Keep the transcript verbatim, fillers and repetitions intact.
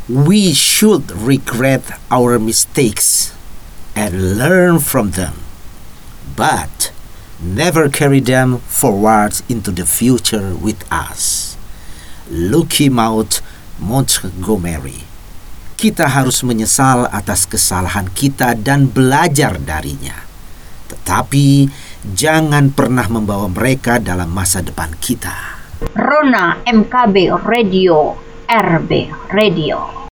We should regret our mistakes and learn from them, but never carry them forward into the future with us. Lucky Maud Montgomery. Kita harus menyesal atas kesalahan kita dan belajar darinya. Tetapi jangan pernah membawa mereka dalam masa depan kita. Rona M K B Radio, R B Radio.